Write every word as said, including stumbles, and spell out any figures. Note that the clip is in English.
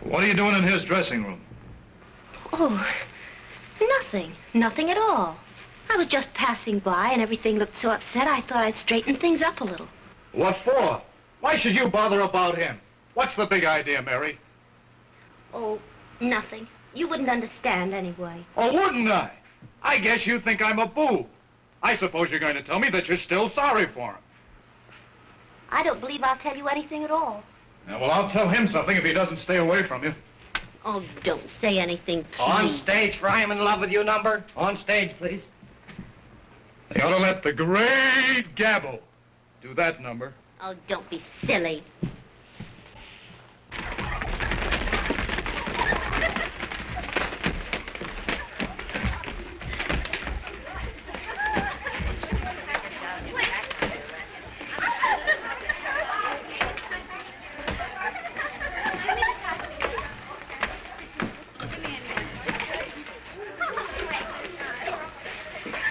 What are you doing in his dressing room? Oh, nothing. Nothing at all. I was just passing by and everything looked so upset I thought I'd straighten things up a little. What for? Why should you bother about him? What's the big idea, Mary? Oh, nothing. You wouldn't understand anyway. Oh, wouldn't I? I guess you think I'm a boo. I suppose you're going to tell me that you're still sorry for him. I don't believe I'll tell you anything at all. Yeah, well, I'll tell him something if he doesn't stay away from you. Oh, don't say anything, please. On stage for I'm in love with you number. On stage, please. They ought to let the great Gabbo do that number. Oh, don't be silly.